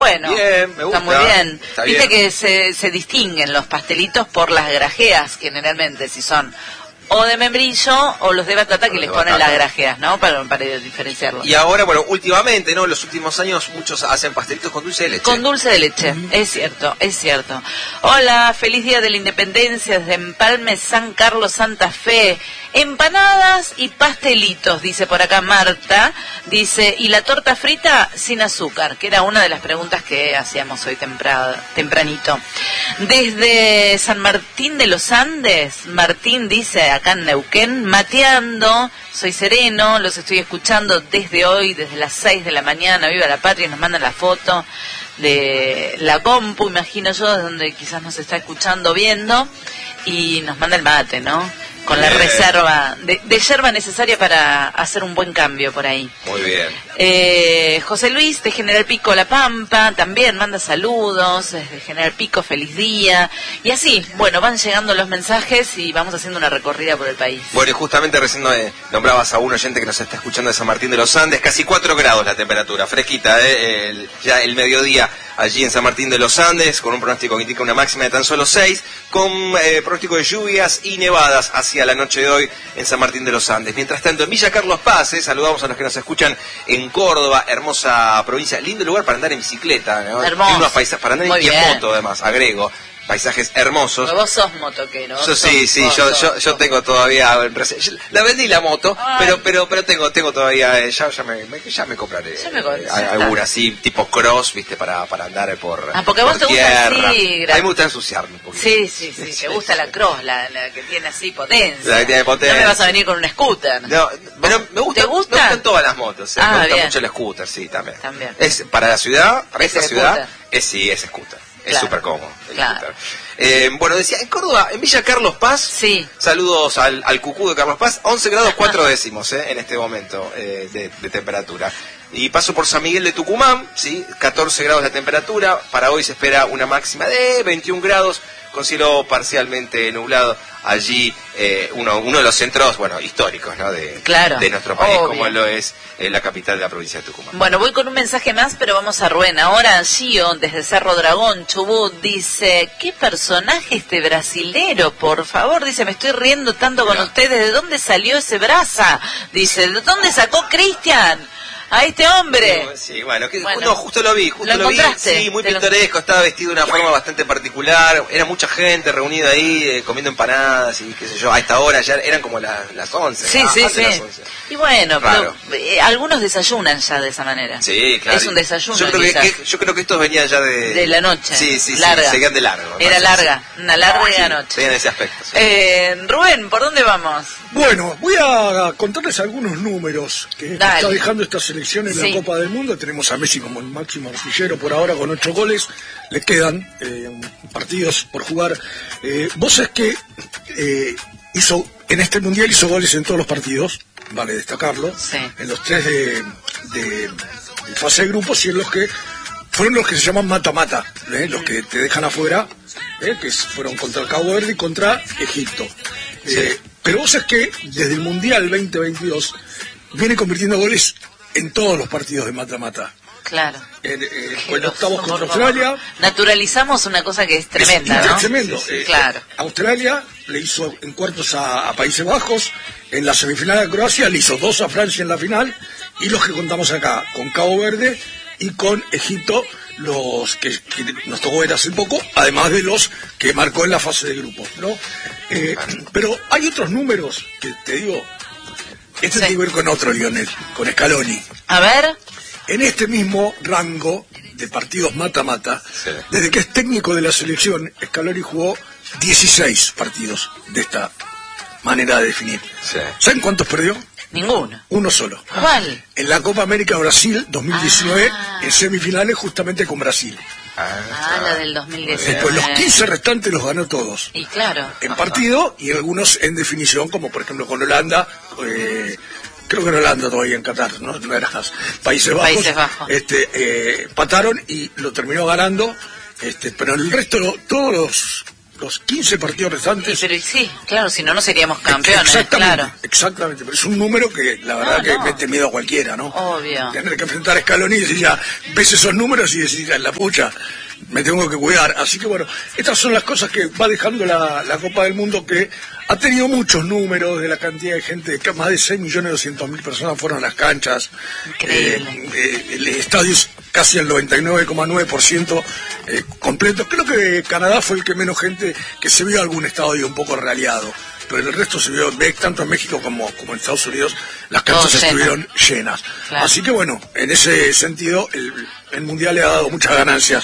bueno. Bien, me gusta. Está muy bien. Está Viste bien. que se distinguen los pastelitos por las grajeas, generalmente, si son o de membrillo o los de batata que Los les de ponen batata. las grajeas, ¿no? Para diferenciarlos. Y ahora, bueno, últimamente, ¿no? En los últimos años muchos hacen pastelitos con dulce de leche. Con dulce de leche, es cierto, es cierto. Hola, feliz día de la independencia desde Empalme, San Carlos, Santa Fe. Empanadas y pastelitos, dice por acá Marta. Dice, y la torta frita sin azúcar, que era una de las preguntas que hacíamos hoy tempranito. Desde San Martín de los Andes, Martín dice, acá en Neuquén, mateando, soy sereno, los estoy escuchando desde hoy, desde las 6 de la mañana, viva la patria, nos mandan la foto de la compu, imagino yo, de donde quizás nos está escuchando, viendo, y nos manda el mate, ¿no? Con la reserva de yerba necesaria para hacer un buen cambio por ahí. Muy bien. José Luis de General Pico La Pampa también manda saludos desde General Pico, feliz día. Y así, bueno, van llegando los mensajes y vamos haciendo una recorrida por el país. Bueno, y justamente recién nombrabas a un oyente que nos está escuchando de San Martín de los Andes, casi 4 grados la temperatura, fresquita, ya el mediodía allí en San Martín de los Andes, con un pronóstico que indica una máxima de tan solo 6, con pronóstico de lluvias y nevadas hacia la noche de hoy en San Martín de los Andes. Mientras tanto, en Villa Carlos Paz, saludamos a los que nos escuchan en Córdoba, hermosa provincia, lindo lugar para andar en bicicleta, ¿no? Hermoso. Para andar Muy en bien. moto, además, agrego. Paisajes hermosos. Pero vos sos motoquero. Yo sí, yo tengo todavía la vendí la moto, pero tengo todavía ya me compraré alguna así tipo cross, viste, para andar por porque vos te gusta tierra. así, A mí me gusta ensuciarme un poquito. Sí, te gusta la cross, la que tiene así potencia. La que tiene potencia. No me vas a venir con un scooter. No, pero me gusta, ¿Te gusta? Me gustan todas las motos, me gusta bien. mucho el scooter, sí, también. Es para la ciudad, para esta ciudad, scooter. es scooter. Es Claro. súper cómodo. Claro. Bueno, decía, en Córdoba, en Villa Carlos Paz, sí. Saludos al Cucú de Carlos Paz, 11 grados 4 décimos en este momento de temperatura. Y paso por San Miguel de Tucumán, ¿sí? 14 grados la temperatura, para hoy se espera una máxima de 21 grados, con cielo parcialmente nublado. Allí uno de los centros, bueno, históricos, ¿no? de nuestro país, obvio. como lo es la capital de la provincia de Tucumán. Bueno, voy con un mensaje más, pero vamos a Rubén. Ahora Gio, desde Cerro Dragón, Chubut, dice, ¿qué personaje este brasilero? Por favor, dice, me estoy riendo tanto con ustedes. ¿De dónde salió ese Braza? Dice, ¿de dónde sacó Cristian a este hombre? Sí, bueno, no, justo lo vi, sí, muy pintoresco, estaba vestido de una forma bastante particular, era mucha gente reunida ahí, comiendo empanadas y qué sé yo, a esta hora ya eran como las 11. Sí. Las 11. Y bueno, pero algunos desayunan ya de esa manera. Sí, claro. Es un desayuno. Yo creo que estos venían ya de la noche. Sí, larga. seguían de largo. Era larga, una larga noche. Tenían ese aspecto. Sí. Rubén, ¿por dónde vamos? Bueno, voy a contarles algunos números que está dejando esta selección en la Copa del Mundo. Tenemos a Messi como el máximo artillero por ahora con 8 goles. Le quedan partidos por jugar. Vos sabés que en este mundial hizo goles en todos los partidos, vale destacarlo. Sí. En los 3 de fase de grupos y en los que fueron los que se llaman mata-mata, los que te dejan afuera, que fueron contra el Cabo Verde y contra Egipto. Pero vos sabés que desde el Mundial 2022 viene convirtiendo goles en todos los partidos de mata-mata. Claro. En octavos contra Australia. Naturalizamos una cosa que es tremenda, ¿no? Es tremendo. Sí. Claro. Australia le hizo en cuartos a Países Bajos, en la semifinal a Croacia, le hizo 2 a Francia en la final, y los que contamos acá, con Cabo Verde y con Egipto, los que nos tocó ver hace poco, además de los que marcó en la fase de grupos, ¿no? Pero hay otros números que te digo, tiene que ver con otro Lionel, con Scaloni. A ver. En este mismo rango de partidos mata-mata, desde que es técnico de la selección, Scaloni jugó 16 partidos de esta manera de definir. ¿Saben cuántos perdió? Ninguno. Uno solo. ¿Cuál? En la Copa América Brasil 2019, en semifinales justamente con Brasil. La del 2019. Después los 15 restantes los ganó todos. Y claro. En partido y algunos en definición, como por ejemplo con Holanda, creo que en Holanda todavía en Qatar, ¿no? No era Países Bajos. Empataron y lo terminó ganando, pero el resto, todos los 15 partidos restantes. Pero sí, claro, si no, no seríamos campeones, exactamente, claro. Exactamente, pero es un número que la verdad que mete miedo a cualquiera, ¿no? Obvio. Tener que enfrentar a Scaloni y decir ya, ves esos números y decir, la pucha, me tengo que cuidar. Así que bueno, estas son las cosas que va dejando la Copa del Mundo, que ha tenido muchos números de la cantidad de gente, que más de 6.200.000 personas fueron a las canchas. Increíble. El estadio es casi el 99,9% completo. Creo que Canadá fue el que menos gente, que se vio algún estadio un poco raleado, pero el resto se vio, tanto en México como en Estados Unidos, las canchas estuvieron llenas. Claro. Así que bueno, en ese sentido el Mundial le ha dado muchas ganancias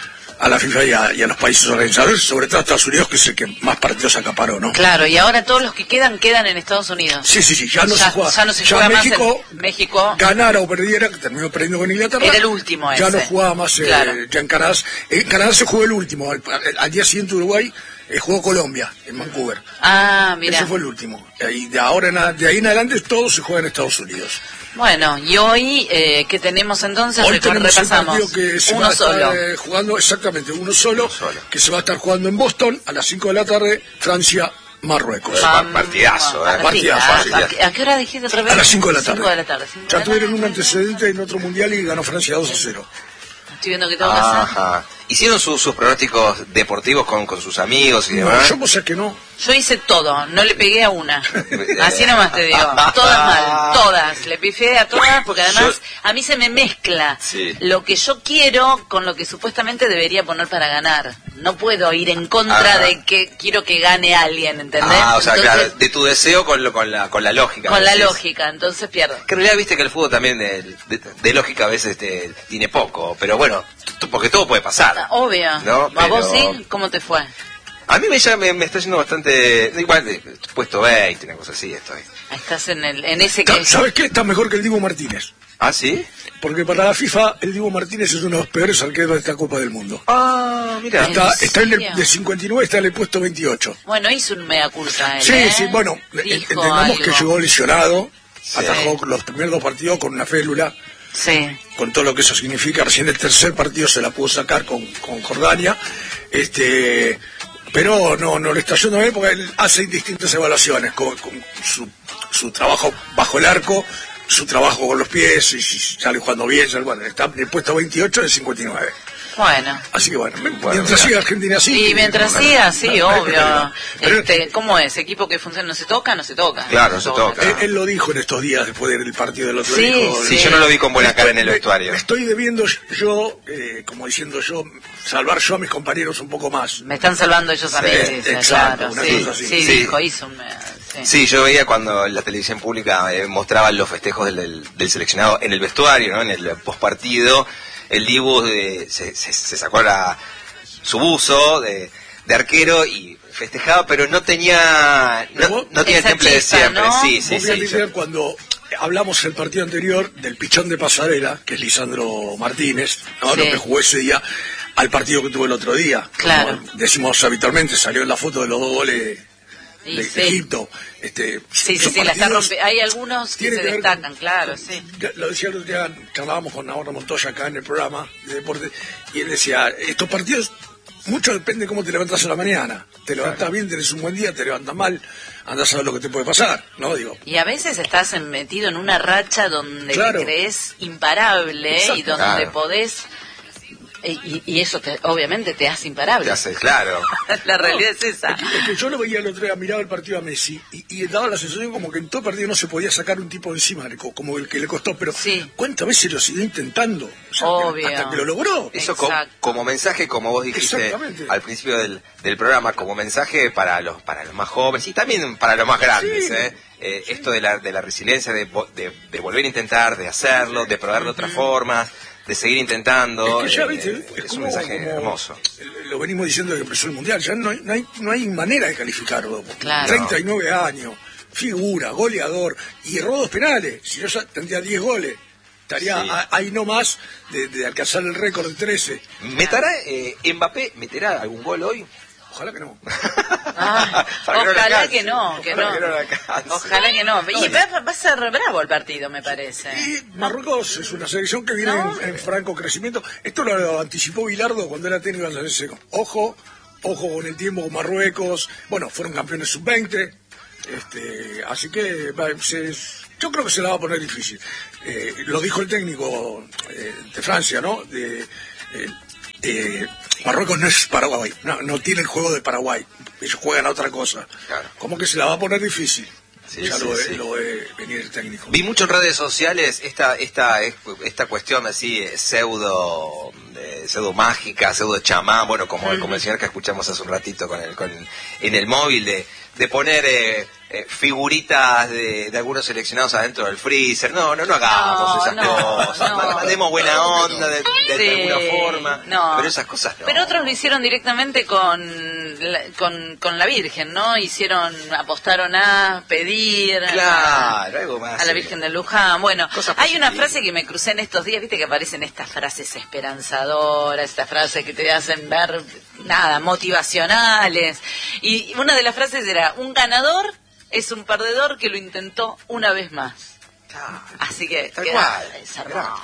a la FIFA y a los países organizadores, sobre todo a Estados Unidos, que es el que más partidos acaparó, ¿no? Claro, y ahora todos los que quedan en Estados Unidos. Sí, ya no se juega. Ya no se juega México, ganara o perdiera, que terminó perdiendo con Inglaterra. Era el último ya no jugaba más claro. Ya en Canadá. En Canadá se jugó el último. Al día siguiente Uruguay jugó Colombia, en Vancouver. Ah, mira. Ese fue el último. Y de ahí en adelante todo se juega en Estados Unidos. Bueno, y hoy, ¿qué tenemos entonces? Hoy tenemos repasamos. un partido que se va a estar jugando, exactamente, uno solo, que se va a estar jugando en Boston a las 5 de la tarde, Francia-Marruecos. Partidazo, partidazo. ¿A qué hora dijiste otra vez? A las 5 de la tarde. 5 de la tarde. Ya tuvieron un antecedente en otro mundial y ganó Francia 2-0. Estoy viendo que tengo que hacer. ¿Hicieron sus pronósticos deportivos con sus amigos y demás? No, yo pensé que no. Yo hice todo, no le pegué a una. Así nomás te digo. Todas mal, todas. Le pifié a todas porque además a mí se me mezcla lo que yo quiero con lo que supuestamente debería poner para ganar. No puedo ir en contra de que quiero que gane alguien, ¿entendés? O sea, entonces, claro, de tu deseo con la lógica. Con la lógica, entonces pierdo. Que en realidad viste que el fútbol también de lógica a veces tiene poco, pero bueno, porque todo puede pasar. Obvio. ¿No? ¿A vos sí? ¿Cómo te fue? A mí me está yendo bastante, igual, puesto 20, una cosa así estoy. Estás en ese que... ¿Sabes qué? Está mejor que el Dibu Martínez. ¿Ah, sí? Porque para la FIFA el Dibu Martínez es uno de los peores arqueros de esta Copa del Mundo. Ah, mira. Está de 59, está en el puesto 28. Bueno, hizo un mea culpa él, Sí, bueno, entendamos que llegó lesionado, atajó los primeros 2 partidos con una félula. Sí. Con todo lo que eso significa. Recién el tercer partido se la pudo sacar con Jordania. Pero no le está yendo bien porque él hace distintas evaluaciones con su trabajo bajo el arco, su trabajo con los pies, y si sale jugando bien, está en el puesto 28 de 59. Bueno. Así que bueno, mientras siga Argentina así. Y mientras siga así, obvio. ¿Cómo es? Equipo que funciona, no se toca. Claro, no se toca. Él lo dijo en estos días después del partido del otro día. Sí, yo no lo vi con buena cara en el vestuario. Estoy debiendo yo, como diciendo yo, salvar yo a mis compañeros un poco más. Me están salvando ellos a mí, exacto, claro. Sí, hizo un... Sí, yo veía cuando la televisión pública mostraba los festejos del seleccionado en el vestuario, ¿no? En el postpartido. El Dibu se sacó su buzo de arquero y festejaba, pero no tenía el temple de siempre. ¿No? Sí. Cuando hablamos el partido anterior del pichón de pasarela, que es Lisandro Martínez, ¿no? Lo que jugó ese día, al partido que tuvo el otro día. Claro. Como decimos habitualmente, salió en la foto de los 2 goles de Egipto. Sí, la está rompiendo. Hay algunos que se destacan, claro, sí. Lo decía el otro día, charlábamos con Navarro Montoya acá en el programa de deporte, y él decía, estos partidos, mucho depende de cómo te levantas a la mañana. Te levantas bien, tenés un buen día, te levantas mal, andás a saber lo que te puede pasar, ¿no? Y a veces estás metido en una racha donde te crees imparable. Exacto. Y donde podés... Y eso obviamente te hace imparable. Te hace, claro. La realidad es esa. Es que yo lo veía el otro día, miraba el partido a Messi y daba la sensación como que en todo partido no se podía sacar un tipo de encima, como el que le costó, pero ¿cuántas veces lo siguió intentando? O sea, obvio. Hasta que lo logró. Eso como mensaje, como vos dijiste al principio del programa, como mensaje para los más jóvenes y también para los más grandes, esto de la resiliencia, de volver a intentar, de hacerlo, de probar de otras formas, de seguir intentando. Es que ya, ¿viste? Es un mensaje hermoso. Lo venimos diciendo desde que empezó el Mundial, ya no hay manera de calificarlo. Claro. 39 años, figura, goleador, y erró 2 penales. Si yo ya tendría 10 goles, estaría ahí nomás de alcanzar el récord de 13. ¿Mbappé meterá algún gol hoy? Ojalá que no. Ojalá que no. Ojalá que no. Y va a ser bravo el partido, me parece. Y Marruecos es una selección que viene en franco crecimiento. Esto lo anticipó Bilardo cuando era técnico de la selección. Ojo, ojo con el tiempo con Marruecos, bueno, fueron campeones sub-20, así que yo creo que se la va a poner difícil. Lo dijo el técnico de Francia, ¿no? Marruecos no es Paraguay, no tiene el juego de Paraguay, ellos juegan a otra cosa. Claro. Como que se la va a poner difícil. Sí, ya sí, lo ve venir el técnico. Vi mucho en redes sociales esta cuestión así pseudo mágica, pseudo chamán, bueno, como el señor que escuchamos hace un ratito en el móvil, de poner figuritas de algunos seleccionados adentro del freezer. No hagamos esas cosas. Mandemos buena onda de alguna forma. No. Pero esas cosas no. Pero otros lo hicieron directamente con la Virgen, ¿no? Apostaron a pedir algo más, a la Virgen de Luján. Bueno, cosas hay una positivas. frase que me crucé en estos días, viste que aparecen estas frases esperanzadoras, estas frases que te hacen ver, motivacionales. Y una de las frases era: un ganador es un perdedor que lo intentó una vez más. Así que Tal cual. es hermoso.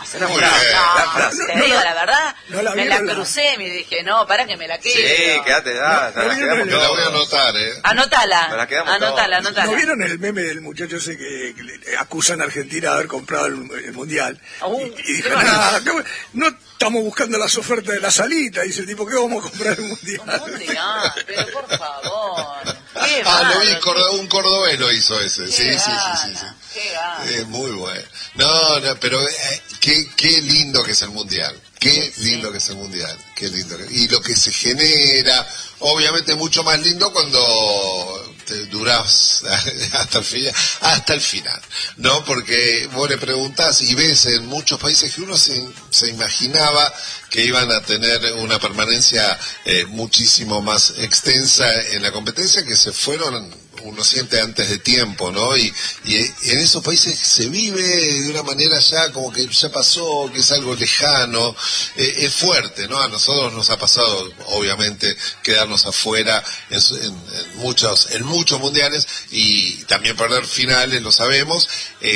La frase. Te digo la verdad, me la vieron crucé, me dije, no, para que me la quede. Sí, quédate, vieron Yo la voy a anotar, Anótala, Nos la quedamos anótala. ¿No vieron el meme del muchacho ese que le acusan a Argentina de haber comprado el Mundial? Y dijo, no estamos buscando las ofertas de la salita. Dice el tipo, ¿qué vamos a comprar el Mundial? Pero por favor. Lo vi, un cordobés lo hizo ese. Sí. Qué gana. Muy bueno. No, pero qué lindo que es el Mundial. Qué lindo que es el Mundial. Qué lindo. Y lo que se genera, obviamente mucho más lindo cuando te durás hasta el final, ¿no? Porque vos le preguntás y ves en muchos países que uno se imaginaba que iban a tener una permanencia muchísimo más extensa en la competencia, que se fueron, uno siente, antes de tiempo, ¿no? Y en esos países se vive de una manera ya como que ya pasó, que es algo lejano, es fuerte, ¿no? A nosotros nos ha pasado, obviamente, quedarnos afuera en muchos mundiales y también perder finales, lo sabemos,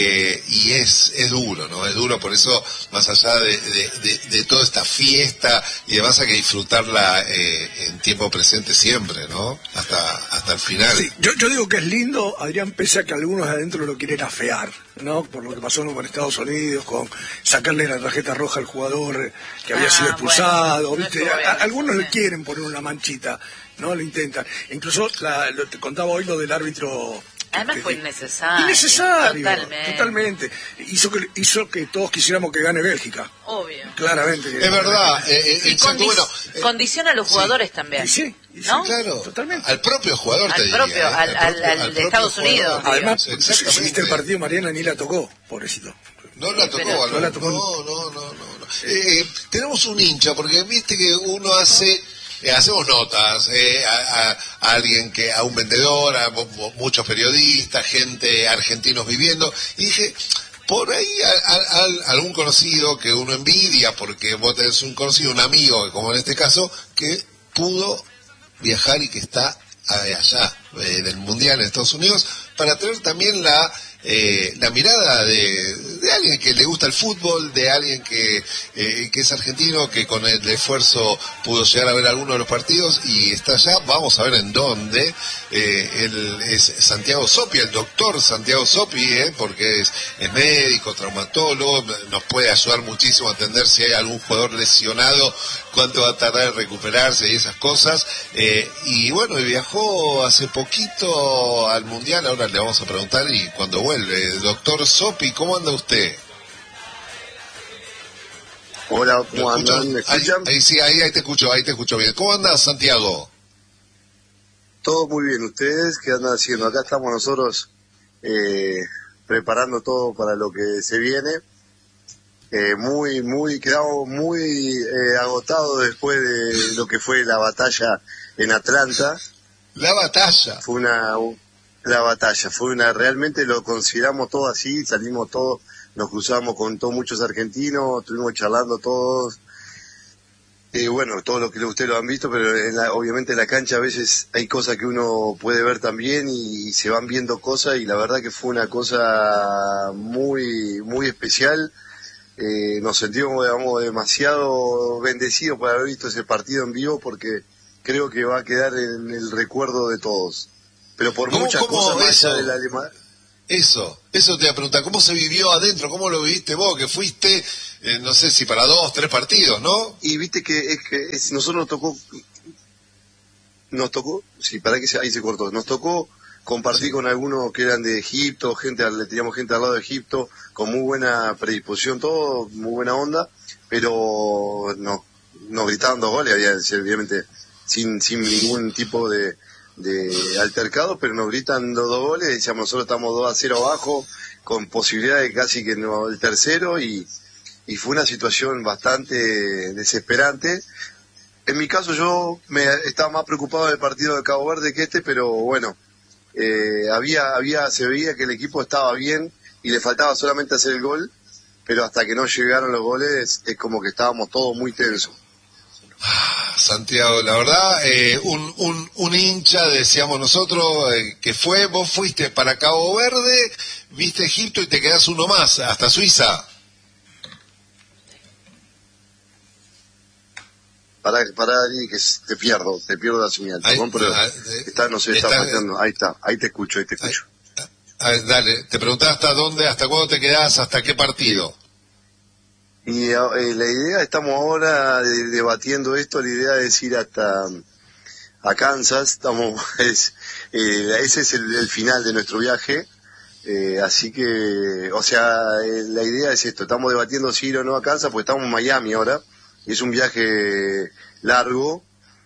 y es duro, ¿no? Es duro, por eso, más allá de toda esta fiesta y demás, hay que disfrutarla en tiempo presente siempre, ¿no? Hasta el final. Sí, yo digo que es lindo, Adrián, pese a que algunos de adentro lo quieren afear, ¿no? Por lo que pasó con Estados Unidos, con sacarle la tarjeta roja al jugador que había sido expulsado, bueno, ¿viste? no Algunos le quieren poner una manchita, ¿no? Lo intentan. Incluso te contaba hoy lo del árbitro. Además fue innecesario. Innecesario, Totalmente. Hizo que todos quisiéramos que gane Bélgica. Obvio. Claramente. Es verdad. Exacto, condiciona a los jugadores también. Sí, ¿no? Claro. Totalmente. Al propio jugador, Al te propio, diría. al de Estados Unidos. Además, Exactamente. si viste el partido, Mariana ni la tocó, pobrecito. No la tocó, no la tocó. No. Tenemos un hincha, porque viste que uno hacemos notas a alguien, a un vendedor, a muchos periodistas, gente, argentinos viviendo, y dije, por ahí algún conocido que uno envidia, porque vos tenés un conocido, un amigo, como en este caso, que pudo viajar y que está allá en el Mundial en Estados Unidos, para tener también la mirada de alguien que le gusta el fútbol, de alguien que es argentino, que con el esfuerzo pudo llegar a ver algunos de los partidos y está allá. Vamos a ver en dónde. Él es Santiago Sopi, el doctor Santiago Sopi, porque es médico, traumatólogo, nos puede ayudar muchísimo a entender si hay algún jugador lesionado, cuánto va a tardar en recuperarse y esas cosas. Y bueno, viajó hace poquito al Mundial, ahora le vamos a preguntar y cuando vuelve. Doctor Sopi, ¿cómo anda usted? Hola, ¿cómo andan? ¿Me escuchan? Ahí te escucho bien. ¿Cómo anda, Santiago? Todo muy bien. ¿Ustedes qué andan haciendo? Acá estamos nosotros preparando todo para lo que se viene. Quedamos muy agotados después de lo que fue la batalla en Atlanta. La batalla. Realmente lo consideramos todo así, salimos todos, nos cruzamos con todos muchos argentinos, estuvimos charlando todos, bueno, todo lo que ustedes lo han visto, pero obviamente en la cancha a veces hay cosas que uno puede ver también y se van viendo cosas, y la verdad que fue una cosa muy especial. Nos sentimos, digamos, demasiado bendecidos por haber visto ese partido en vivo, porque creo que va a quedar en el recuerdo de todos. Pero por ¿Cómo, muchas cómo cosas más eso? allá del alemán. Eso te iba a preguntar, ¿cómo se vivió adentro? ¿Cómo lo viviste vos? Que fuiste, no sé si para 2, 3 partidos, ¿no? Y viste que nosotros nos tocó, sí, para que ahí se cortó, nos tocó compartir con algunos que eran de Egipto, teníamos gente al lado de Egipto, con muy buena predisposición, todo, muy buena onda, pero nos gritaban 2 goles, obviamente sin ningún tipo de altercado, pero nos gritan los 2 goles, decíamos nosotros estamos 2-0 abajo, con posibilidad de casi que no, el tercero, y fue una situación bastante desesperante. En mi caso yo estaba más preocupado del partido de Cabo Verde que pero bueno, se veía que el equipo estaba bien y le faltaba solamente hacer el gol, pero hasta que no llegaron los goles es como que estábamos todos muy tensos. Santiago, la verdad, un hincha, decíamos nosotros, que vos fuiste para Cabo Verde, viste Egipto y te quedás uno más, hasta Suiza. Para y que te pierdo la señal, perdón, pero está faltando, ahí te escucho. Dale, te preguntaba hasta cuándo te quedás, hasta qué partido. Y la idea, estamos ahora debatiendo esto, la idea es ir hasta a Kansas, ese es el final de nuestro viaje, así que, o sea, la idea es esto, estamos debatiendo si ir o no a Kansas, porque estamos en Miami ahora, y es un viaje largo,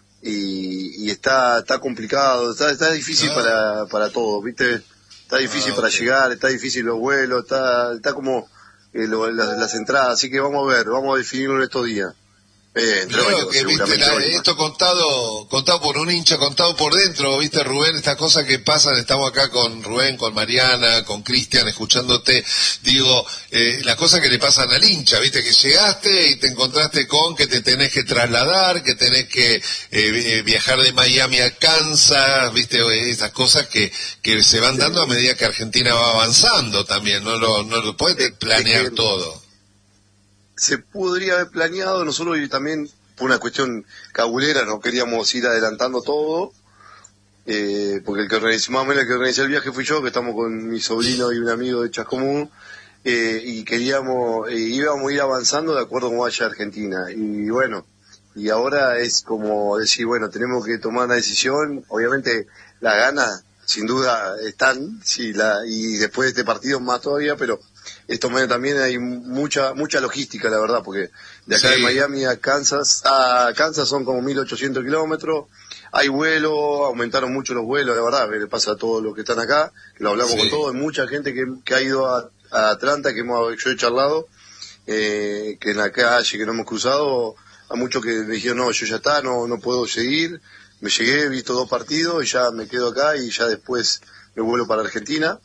y está complicado, está difícil para todo, ¿viste? Está difícil para llegar, está difícil los vuelos, está como... las entradas, así que vamos a definirlo en estos días. Creo que viste esto contado por un hincha, contado por dentro, viste Rubén, estas cosas que pasan, estamos acá con Rubén, con Mariana, con Cristian, escuchándote, digo, las cosas que le pasan al hincha, viste que llegaste y te encontraste con que te tenés que trasladar, que tenés que viajar de Miami a Kansas, viste, esas cosas que se van dando a medida que Argentina va avanzando también, no lo puedes planear todo. Se podría haber planeado, nosotros también por una cuestión cabulera no queríamos ir adelantando todo, porque el que organizó el viaje fui yo, que estamos con mi sobrino y un amigo de Chascomún, y íbamos a ir avanzando de acuerdo a cómo vaya Argentina, y bueno, y ahora es como decir, bueno, tenemos que tomar una decisión, obviamente las ganas sin duda están, y después de este partido más todavía, pero esto también hay mucha logística, la verdad, porque de acá de Miami a Kansas son como 1.800 kilómetros, hay vuelos, aumentaron mucho los vuelos, la verdad, le pasa a todos los que están acá, que lo hablamos con todos, hay mucha gente que ha ido a Atlanta, yo he charlado, que en la calle, que no hemos cruzado, a muchos que me dijeron, no, yo ya está, no puedo seguir, me llegué, he visto 2 partidos y ya me quedo acá y ya después me vuelvo para Argentina.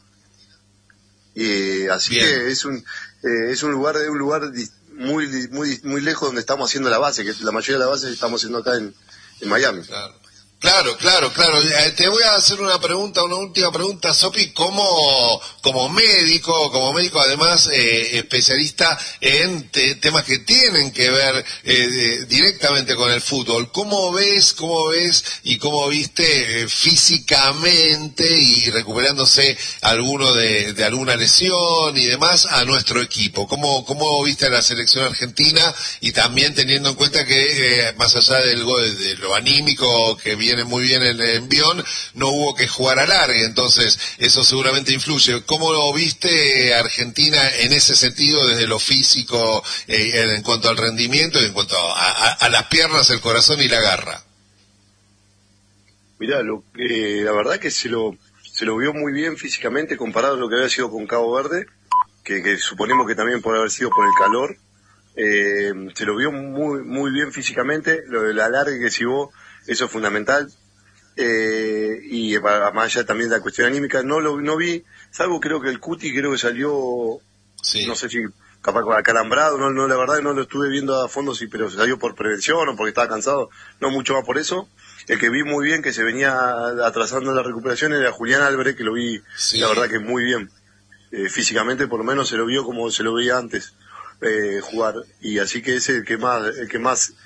Y así Bien. Que es un lugar muy lejos donde estamos haciendo la base, que la mayoría de la base estamos haciendo acá en Miami. Claro. Te voy a hacer una última pregunta, Sopi, como médico además especialista en temas que tienen que ver directamente con el fútbol. ¿Cómo ves y cómo viste físicamente y recuperándose alguno de alguna lesión y demás a nuestro equipo? ¿Cómo viste a la selección argentina y también teniendo en cuenta que más allá de lo anímico que viene muy bien el envión, no hubo que jugar a largue, entonces eso seguramente influye. ¿Cómo lo viste Argentina en ese sentido desde lo físico, en cuanto al rendimiento y en cuanto a las piernas, el corazón y la garra? Mirá, la verdad que se lo vio muy bien físicamente comparado a lo que había sido con Cabo Verde, que suponemos que también puede haber sido por el calor. Se lo vio muy muy bien físicamente, lo del alargue que llevó, eso es fundamental, y más allá también de la cuestión anímica, no vi, salvo creo que el Cuti salió, no sé si capaz acalambrado, no la verdad que no lo estuve viendo a fondo, pero salió por prevención o porque estaba cansado, no mucho más por eso. El que vi muy bien que se venía atrasando la recuperación era Julián Álvarez, que lo vi la verdad que muy bien, físicamente por lo menos se lo vio como se lo veía antes jugar, y así que es el que más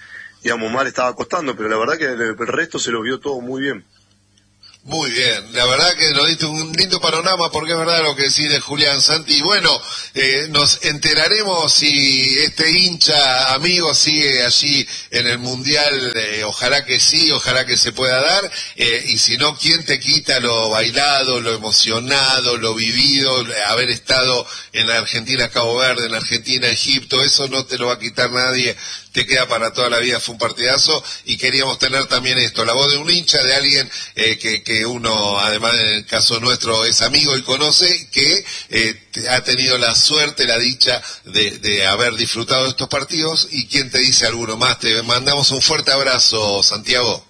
digamos, Mar estaba costando, pero la verdad que el resto se lo vio todo muy bien. Muy bien, la verdad que nos diste un lindo panorama, porque es verdad lo que decís de Julián, Santi. Y bueno, nos enteraremos si este hincha amigo sigue allí en el Mundial. Ojalá que sí, ojalá que se pueda dar. Y si no, ¿quién te quita lo bailado, lo emocionado, lo vivido, haber estado en la Argentina, Cabo Verde, en la Argentina, Egipto? Eso no te lo va a quitar nadie. Te queda para toda la vida, fue un partidazo, y queríamos tener también esto, la voz de un hincha, de alguien que uno, además en el caso nuestro, es amigo y conoce, que ha tenido la suerte, la dicha de haber disfrutado de estos partidos. Y quién te dice alguno más. Te mandamos un fuerte abrazo, Santiago.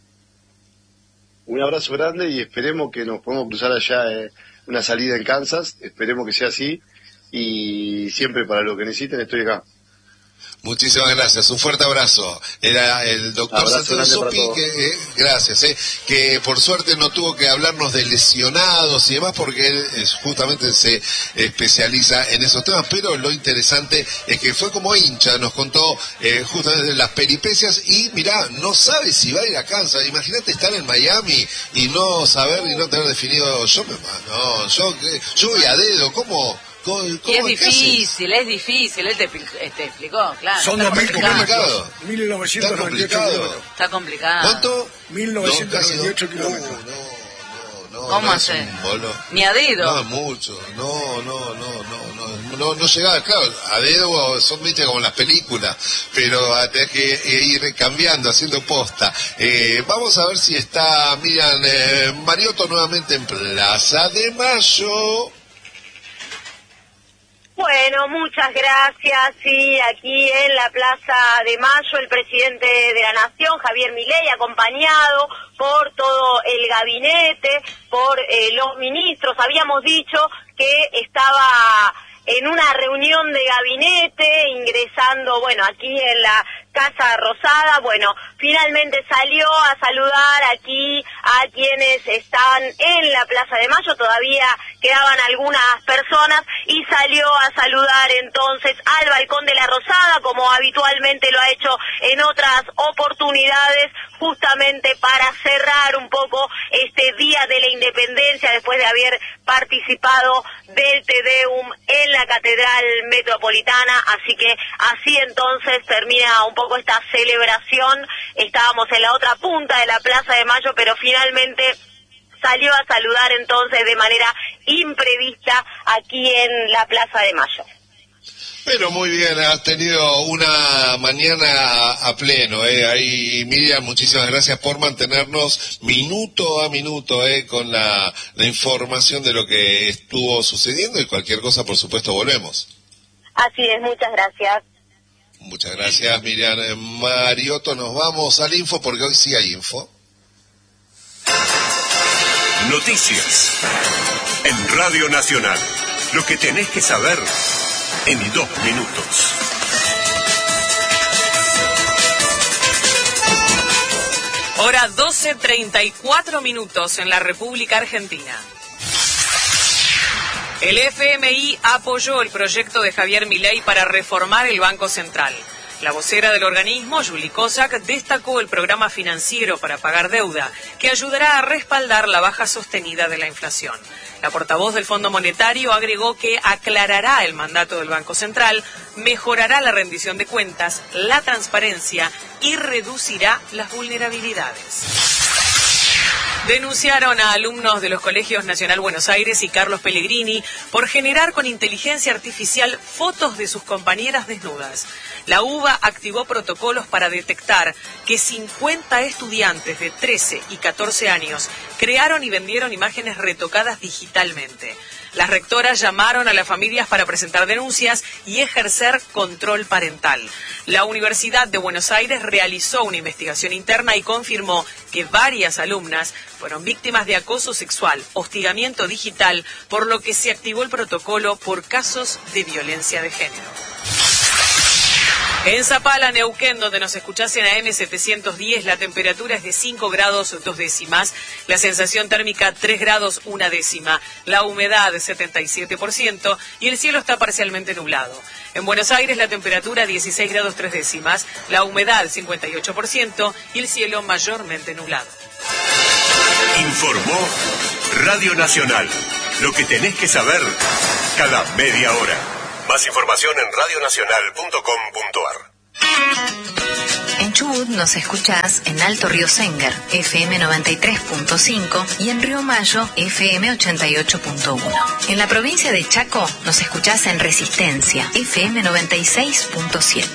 Un abrazo grande y esperemos que nos podamos cruzar allá una salida en Kansas, esperemos que sea así, y siempre para lo que necesiten estoy acá. Muchísimas gracias, un fuerte abrazo. Era el doctor Santiago Sopi, gracias, que por suerte no tuvo que hablarnos de lesionados y demás, porque él justamente se especializa en esos temas, pero lo interesante es que fue como hincha, nos contó justamente las peripecias, y mirá, no sabe si va a ir a Kansas. Imagínate estar en Miami y no saber y no tener definido, yo voy a dedo, ¿cómo? Y es difícil, él te explicó, claro. Son 1998 kilómetros. Está complicado. ¿Cuánto? 1998 kilómetros. No, ¿cómo hacer? Ni a dedo. No, mucho. No llegaba, claro, a dedo son, viste, como las películas, pero tenés que ir cambiando, haciendo posta. Vamos a ver si está Miriam Mariotto nuevamente en Plaza de Mayo. Bueno, muchas gracias. Sí, aquí en la Plaza de Mayo, el presidente de la Nación, Javier Milei, acompañado por todo el gabinete, por los ministros. Habíamos dicho que estaba en una reunión de gabinete, ingresando, bueno, aquí en la Casa Rosada. Bueno, finalmente salió a saludar aquí a quienes estaban en la Plaza de Mayo. Todavía quedaban algunas personas, y salió a saludar entonces al balcón de la Rosada, como habitualmente lo ha hecho en otras oportunidades, justamente para cerrar un poco este Día de la Independencia, después de haber participado del Te Deum en la Catedral Metropolitana. Así que así entonces termina un poco esta celebración. Estábamos en la otra punta de la Plaza de Mayo, pero finalmente salió a saludar entonces de manera imprevista aquí en la Plaza de Mayo. Pero muy bien, has tenido una mañana a pleno, ahí, Miriam, muchísimas gracias por mantenernos minuto a minuto, con la información de lo que estuvo sucediendo, y cualquier cosa, por supuesto, volvemos. Así es, muchas gracias. Muchas gracias, Miriam Mariotto. Nos vamos al info, porque hoy sí hay info. Noticias en Radio Nacional. Lo que tenés que saber en 2 minutos. Hora 12:34 en la República Argentina. El FMI apoyó el proyecto de Javier Milei para reformar el Banco Central. La vocera del organismo, Juli Kozak, destacó el programa financiero para pagar deuda, que ayudará a respaldar la baja sostenida de la inflación. La portavoz del Fondo Monetario agregó que aclarará el mandato del Banco Central, mejorará la rendición de cuentas, la transparencia y reducirá las vulnerabilidades. Denunciaron a alumnos de los colegios Nacional Buenos Aires y Carlos Pellegrini por generar con inteligencia artificial fotos de sus compañeras desnudas. La UBA activó protocolos para detectar que 50 estudiantes de 13 y 14 años crearon y vendieron imágenes retocadas digitalmente. Las rectoras llamaron a las familias para presentar denuncias y ejercer control parental. La Universidad de Buenos Aires realizó una investigación interna y confirmó que varias alumnas fueron víctimas de acoso sexual, hostigamiento digital, por lo que se activó el protocolo por casos de violencia de género. En Zapala, Neuquén, donde nos escuchás en AM 710, la temperatura es de 5 grados 2 décimas, la sensación térmica 3 grados 1 décima, la humedad 77% y el cielo está parcialmente nublado. En Buenos Aires la temperatura 16 grados 3 décimas, la humedad 58% y el cielo mayormente nublado. Informó Radio Nacional. Lo que tenés que saber cada media hora. Más información en radionacional.com.ar. En Chubut nos escuchás en Alto Río Senguer, FM 93.5 y en Río Mayo, FM 88.1. En la provincia de Chaco nos escuchás en Resistencia, FM 96.7.